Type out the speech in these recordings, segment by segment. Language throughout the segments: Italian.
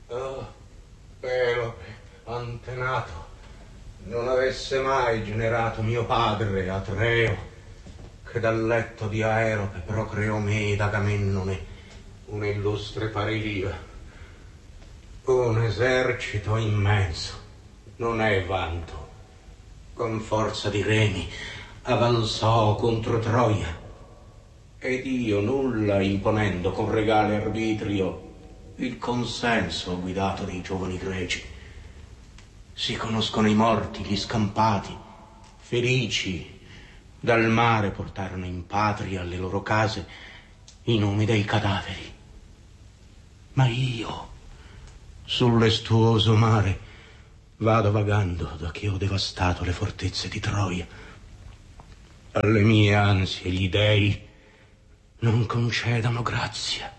Oh, Pelope, antenato, non avesse mai generato mio padre Atreo, che dal letto di Aerope procreò me ed Agamennone, un illustre parilia. Un esercito immenso, non è vanto, con forza di remi avanzò contro Troia, ed io, nulla imponendo con regale arbitrio, il consenso guidato dei giovani greci. Si conoscono i morti, gli scampati, felici, dal mare portarono in patria alle loro case i nomi dei cadaveri. Ma io, sull'estuoso mare, vado vagando da che ho devastato le fortezze di Troia. Alle mie ansie gli dei non concedano grazia.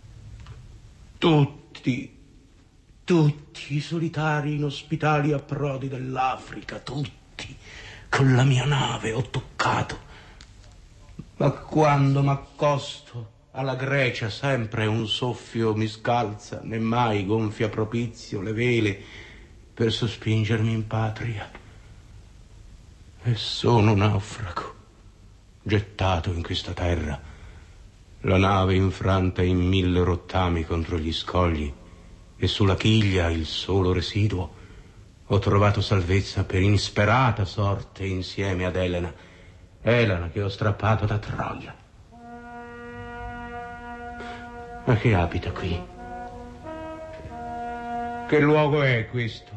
Tutti i solitari inospitali approdi dell'Africa, tutti, con la mia nave ho toccato. Ma quando m'accosto alla Grecia sempre un soffio mi scalza, né mai gonfia propizio le vele per sospingermi in patria. E sono naufrago, gettato in questa terra, la nave infranta in 1000 rottami contro gli scogli, e sulla chiglia, il solo residuo, ho trovato salvezza per insperata sorte insieme ad Elena che ho strappato da Troia. Ma che abita qui? Che luogo è questo?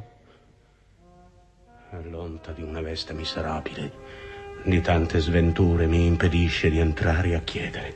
L'onta di una veste miserabile, di tante sventure, mi impedisce di entrare a chiedere.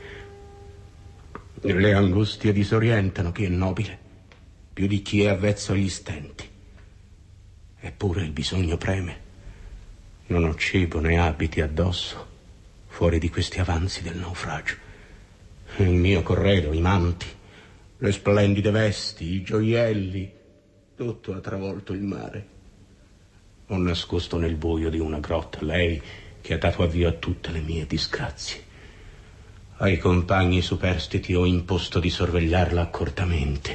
Le angustie disorientano chi è nobile, più di chi è avvezzo agli stenti. Eppure il bisogno preme. Non ho cibo né abiti addosso, fuori di questi avanzi del naufragio. Il mio corredo, i manti, le splendide vesti, i gioielli, tutto ha travolto il mare. Ho nascosto nel buio di una grotta lei che ha dato avvio a tutte le mie disgrazie. Ai compagni superstiti ho imposto di sorvegliarla accortamente.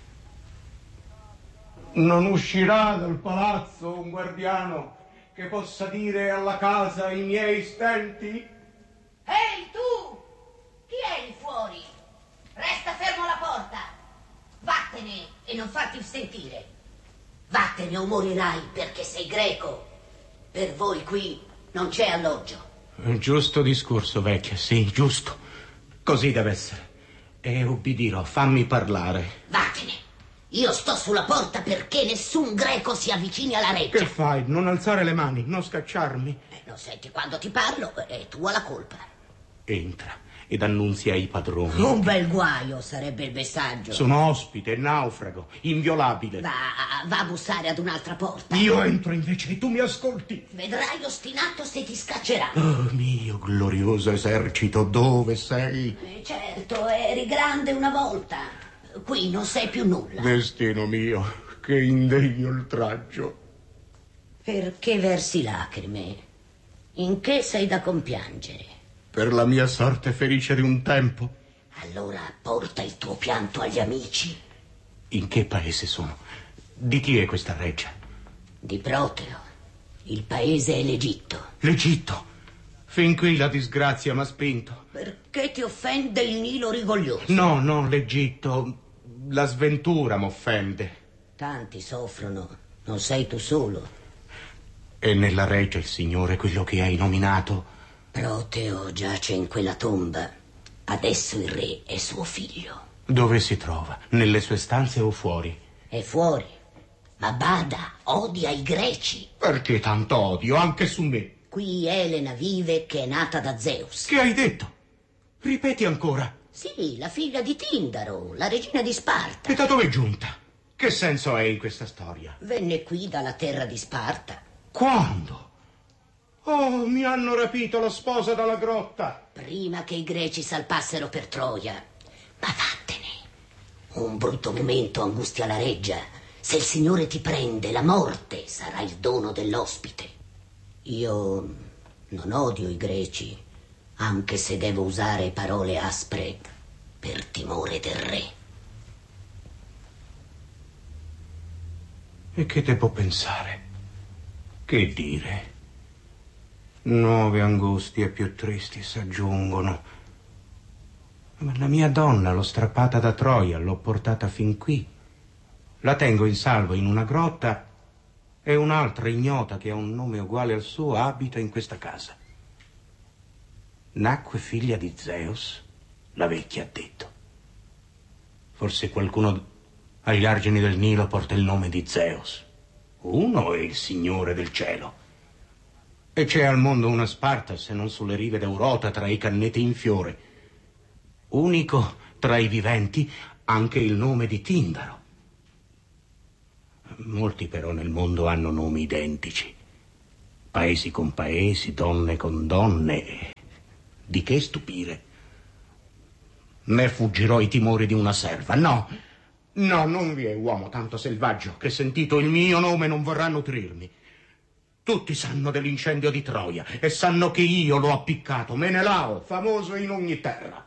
Non uscirà dal palazzo un guardiano che possa dire alla casa i miei stenti? Ehi, tu! Chi è lì fuori? Resta fermo alla porta. Vattene e non farti sentire. Vattene o morirai perché sei greco. Per voi qui non c'è alloggio. Giusto discorso, vecchia, sì, giusto. Così deve essere. E ubbidirò, fammi parlare. Vattene. Io sto sulla porta perché nessun greco si avvicini alla reggia. Che fai? Non alzare le mani, non scacciarmi. Non senti quando ti parlo, è tua la colpa. Entra ed annunzia ai padroni. Un bel guaio sarebbe il messaggio. Sono ospite, naufrago, inviolabile. Va a bussare ad un'altra porta. Io entro invece e tu mi ascolti. Vedrai ostinato se ti scaccerà. Oh, mio glorioso esercito, dove sei? Certo, eri grande una volta. Qui non sei più nulla. Destino mio, che indegno oltraggio. Perché versi lacrime? In che sei da compiangere? Per la mia sorte felice di un tempo. Allora porta il tuo pianto agli amici. In che paese sono? Di chi è questa reggia? Di Proteo. Il paese è l'Egitto. L'Egitto? Fin qui la disgrazia m'ha spinto. Perché ti offende il Nilo rigoglioso? No, l'Egitto. La sventura m'offende. Tanti soffrono, non sei tu solo. E nella reggia il Signore, quello che hai nominato? Proteo giace in quella tomba. Adesso il re è suo figlio. Dove si trova? Nelle sue stanze o fuori? È fuori. Ma bada, odia i greci. Perché tanto odio, anche su me? Qui Elena vive, che è nata da Zeus. Che hai detto? Ripeti ancora. Sì, la figlia di Tindaro, la regina di Sparta. E da dove è giunta? Che senso è in questa storia? Venne qui dalla terra di Sparta. Quando? Oh, mi hanno rapito la sposa dalla grotta. Prima che i greci salpassero per Troia. Ma vattene. Un brutto momento angustia la reggia. Se il Signore ti prende, la morte sarà il dono dell'ospite. Io non odio i greci, anche se devo usare parole aspre per timore del re. E che te può pensare? Che dire? Nuove angustie più tristi s'aggiungono. Ma la mia donna l'ho strappata da Troia, l'ho portata fin qui. La tengo in salvo in una grotta e un'altra ignota che ha un nome uguale al suo abita in questa casa. Nacque figlia di Zeus, la vecchia ha detto. Forse qualcuno agli argini del Nilo porta il nome di Zeus. Uno è il Signore del cielo. E c'è al mondo una Sparta, se non sulle rive d'Eurota, tra i canneti in fiore. Unico tra i viventi anche il nome di Tindaro. Molti però nel mondo hanno nomi identici. Paesi con paesi, donne con donne. Di che stupire? Ne fuggirò i timori di una serva. No, non vi è uomo tanto selvaggio che sentito il mio nome non vorrà nutrirmi. Tutti sanno dell'incendio di Troia e sanno che io l'ho appiccato, Menelao, famoso in ogni terra.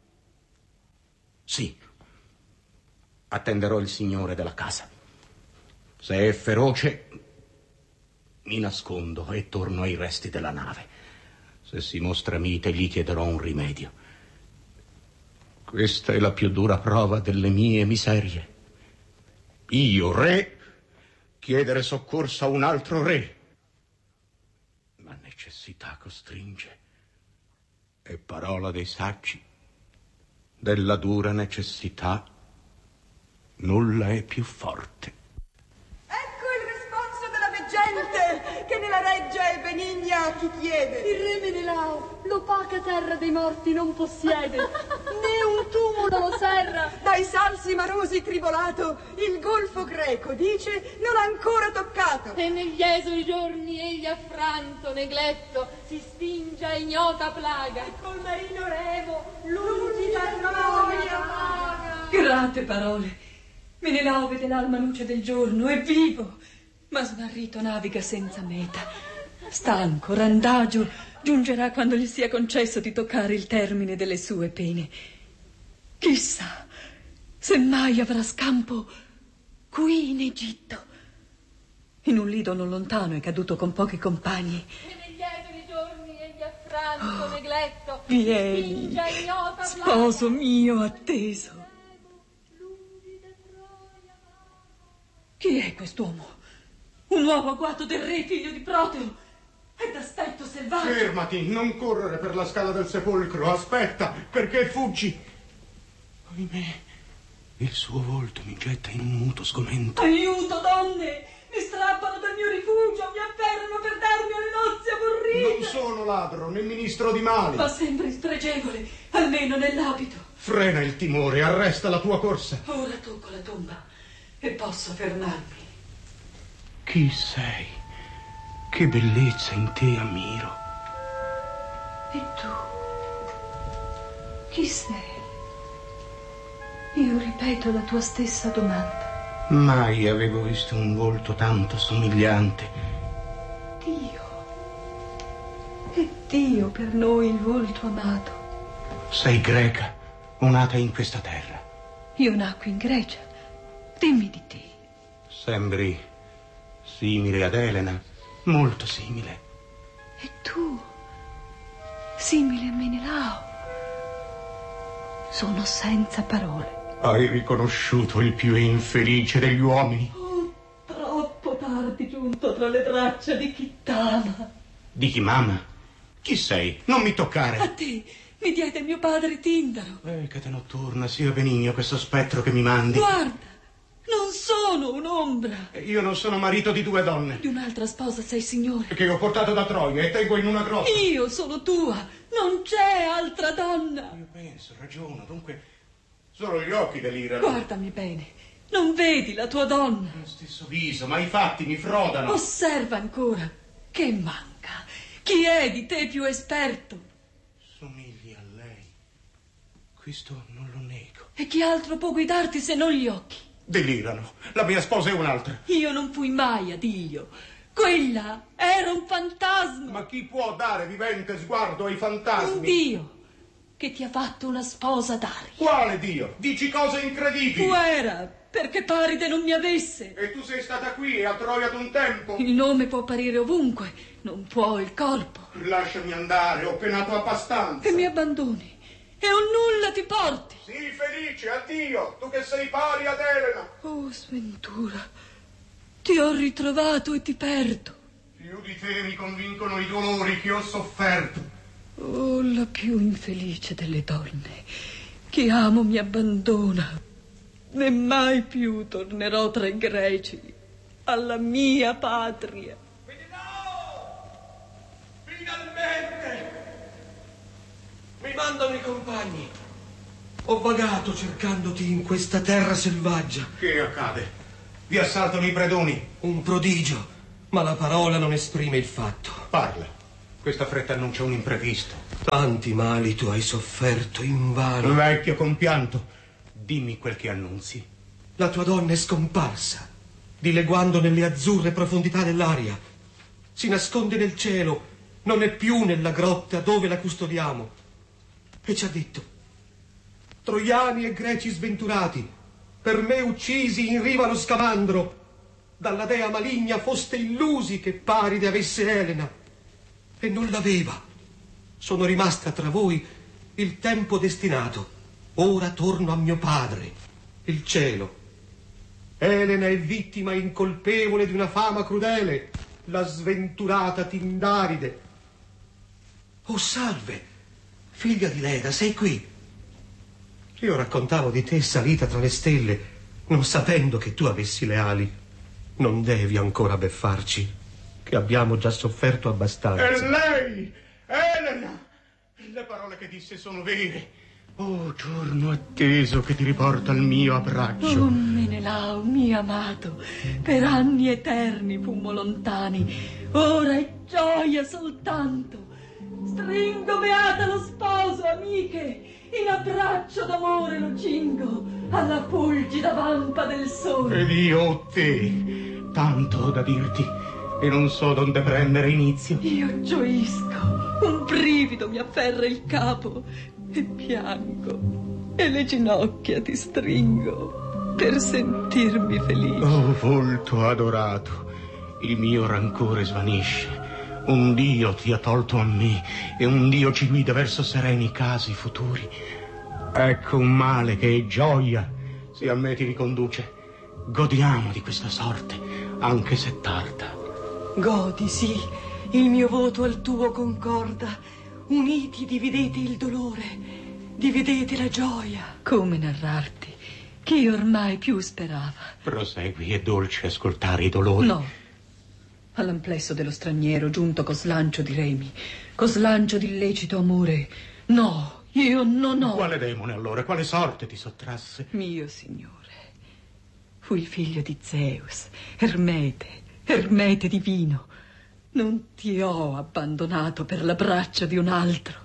Sì, attenderò il signore della casa. Se è feroce, mi nascondo e torno ai resti della nave. Se si mostra mite, gli chiederò un rimedio. Questa è la più dura prova delle mie miserie. Io, re, chiedere soccorso a un altro re. Ma necessità costringe. È parola dei saggi. Della dura necessità nulla è più forte. Ecco il responso della veggente, che nella reggia è benigna chi chiede. Il re Menelao, l'opaca terra dei morti non possiede, né un tumulo lo serra. Dai salsi marosi tribolato, il golfo greco, dice, non ha ancora toccato. E negli esuli giorni egli affranto, negletto, si spinge a ignota plaga. E col marino remo, Lungi da Troia vaga. Grate parole. Menelao vede l'alma luce del giorno, è vivo, ma smarrito naviga senza meta. Stanco, randagio, giungerà quando gli sia concesso di toccare il termine delle sue pene. Chissà, se mai avrà scampo qui in Egitto. In un lido non lontano è caduto con pochi compagni. E negli esuli giorni egli affranto, negletto, si Vieni, spinge a ignota plaga. sposo mio atteso. Chi è quest'uomo? Un nuovo agguato del re, figlio di Proteo. È d'aspetto selvaggio. Fermati, non correre per la scala del sepolcro. Aspetta, perché fuggi? Ahimè, il suo volto mi getta in un muto sgomento. Aiuto, donne! Mi strappano dal mio rifugio, mi afferrano per darmi alle nozze aborrite. Non sono ladro, né ministro di mali. Ma sembri spregevole, almeno nell'abito. Frena il timore, arresta la tua corsa. Ora tocco la tomba e posso fermarmi. Chi sei? Che bellezza in te ammiro. E tu? Chi sei? Io ripeto la tua stessa domanda. Mai avevo visto un volto tanto somigliante. Dio. È Dio per noi il volto amato. Sei greca, o nata in questa terra. Io nacqui in Grecia. Dimmi di te. Sembri simile ad Elena, molto simile. E tu? Simile a Menelao. Sono senza parole. Hai riconosciuto il più infelice degli uomini. Oh, troppo tardi giunto tra le braccia di chi t'ama. Di chi mamma? Chi sei? Non mi A toccare. te mi diede mio padre Tindaro. Che te notturna, sia benigno questo spettro che mi mandi. Guarda, non sono un'ombra. Io non sono marito di due donne, Di un'altra sposa sei signore. che ho portato da Troia e tengo in una grotta. Io sono tua, non c'è altra donna. Io penso, ragiono, dunque solo gli occhi delirano. Guardami bene, non vedi la tua donna? Lo stesso viso, ma i fatti mi frodano. Osserva ancora, che manca? Chi è di te più esperto? Somigli a lei. Questo non lo nego. E chi altro può guidarti se non gli occhi? Delirano. La mia sposa è un'altra. Io non fui mai a Dio. Quella era un fantasma. Ma chi può dare vivente sguardo ai fantasmi? Un Dio che ti ha fatto una sposa d'aria. Quale Dio? Dici cose incredibili. Fuera, perché Paride non mi avesse. E tu sei stata qui a Troia d'un tempo. Il nome può apparire ovunque, non può il corpo. Lasciami andare, ho penato abbastanza. E mi abbandoni. E un nulla ti porti. Sii felice, addio, tu che sei pari ad Elena. Oh, sventura, ti ho ritrovato e ti perdo. Più di te mi convincono i dolori che ho sofferto. Oh, la più infelice delle donne. Chi amo mi abbandona. E mai più tornerò tra i greci, alla mia patria. Finalmente! Mi mandano i compagni. Ho vagato cercandoti in questa terra selvaggia. Che accade? Vi assaltano i predoni. Un prodigio, ma la parola non esprime il fatto. Parla. Questa fretta annuncia un imprevisto. Tanti mali tu hai sofferto invano. Vecchio compianto, dimmi quel che annunzi. La tua donna è scomparsa, dileguando nelle azzurre profondità dell'aria. Si nasconde nel cielo, non è più nella grotta dove la custodiamo. E ci ha detto: troiani e greci sventurati, per me uccisi in riva allo Scamandro, dalla dea maligna foste illusi che Paride avesse Elena, e non l'aveva. Sono rimasta tra voi il tempo destinato. Ora torno a mio padre, il cielo. Elena è vittima incolpevole di una fama crudele, la sventurata Tindaride. Oh, salve, figlia di Leda, sei qui? Io raccontavo di te salita tra le stelle, non sapendo che tu avessi le ali. Non devi ancora beffarci, che abbiamo già sofferto abbastanza. E lei, Elena! Le parole che disse sono vere. Oh, giorno atteso che ti riporta al mio abbraccio. Oh, Menelao, mio amato, per anni eterni fummo lontani, ora è gioia soltanto. Stringo beata lo sposo, amiche, in abbraccio d'amore lo cingo, alla fulgida vampa del sole. Ed io ho te, tanto ho da dirti, e non so donde prendere inizio. Io gioisco, un brivido mi afferra il capo, e piango, e le ginocchia ti stringo, per sentirmi felice. Oh, volto adorato, il mio rancore svanisce. Un Dio ti ha tolto a me, e un Dio ci guida verso sereni casi futuri. Ecco un male che è gioia, se a me ti riconduce. Godiamo di questa sorte, anche se tarda. Godi, sì, il mio voto al tuo concorda. Uniti dividete il dolore, dividete la gioia. Come narrarti? Chi ormai più sperava? Prosegui, è dolce ascoltare i dolori. No. All'amplesso dello straniero giunto co slancio di remi, co slancio di illecito amore. No, io non ho. Quale demone allora? Quale sorte ti sottrasse? Mio signore, fu il figlio di Zeus, Ermete divino. Non ti ho abbandonato per l'abbraccio di un altro.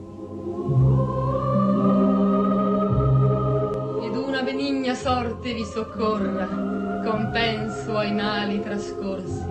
Ed una benigna sorte vi soccorra, compenso ai mali trascorsi.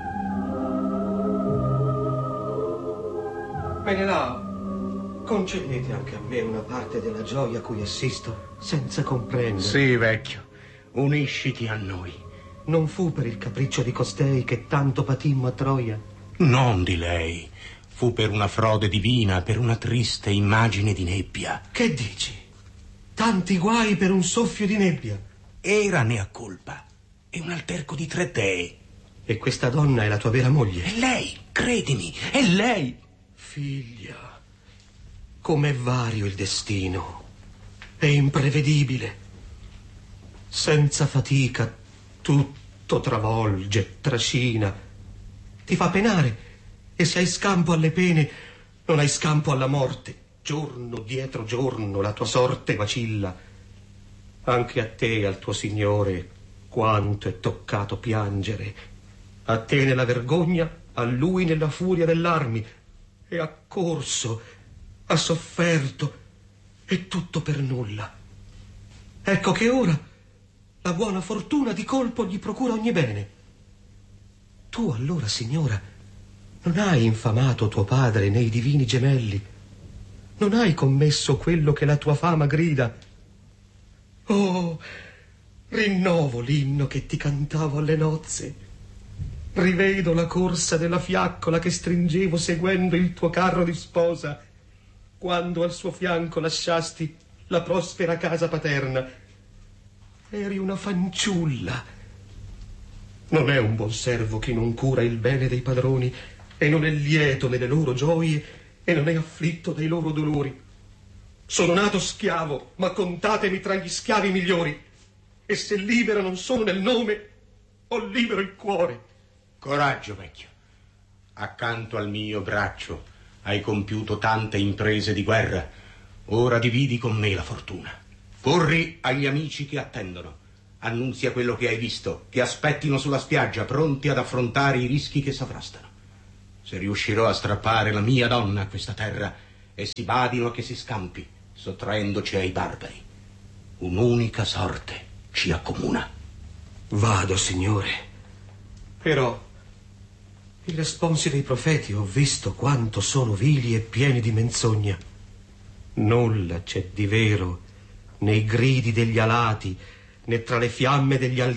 Menelao, concedete anche a me una parte della gioia a cui assisto, senza comprendere. Sì, vecchio, unisciti a noi. Non fu per il capriccio di costei che tanto patimmo a Troia? Non di lei. Fu per una frode divina, per una triste immagine di nebbia. Che dici? Tanti guai per un soffio di nebbia? Era ne ha colpa. È un alterco di 3 dee. E questa donna è la tua vera moglie? È lei, credimi, è lei. Figlia, com'è vario il destino, è imprevedibile. Senza fatica tutto travolge, trascina, ti fa penare, e se hai scampo alle pene non hai scampo alla morte. Giorno dietro giorno la tua sorte vacilla. Anche a te, al tuo signore, quanto è toccato piangere. A te nella vergogna, a lui nella furia dell'armi. E ha corso, ha sofferto, e tutto per nulla. Ecco che ora la buona fortuna di colpo gli procura ogni bene. Tu allora, signora, non hai infamato tuo padre nei divini gemelli, non hai commesso quello che la tua fama grida. Oh, Rinnovo l'inno che ti cantavo alle nozze. Rivedo la corsa della fiaccola che stringevo seguendo il tuo carro di sposa, quando al suo fianco lasciasti la prospera casa paterna. Eri una fanciulla. Non è un buon servo chi non cura il bene dei padroni e non è lieto nelle loro gioie e non è afflitto dai loro dolori. Sono nato schiavo, ma contatemi tra gli schiavi migliori. E se libero non sono nel nome, ho libero il cuore. Coraggio, vecchio. Accanto al mio braccio hai compiuto tante imprese di guerra. Ora dividi con me la fortuna. Corri agli amici che attendono. Annunzia quello che hai visto, che aspettino sulla spiaggia, pronti ad affrontare i rischi che s'avrastano. Se riuscirò a strappare la mia donna a questa terra, e si badino che si scampi, sottraendoci ai barbari, un'unica sorte ci accomuna. Vado, signore. Però i responsi dei profeti ho visto quanto sono vili e pieni di menzogna. Nulla c'è di vero nei gridi degli alati, né tra le fiamme degli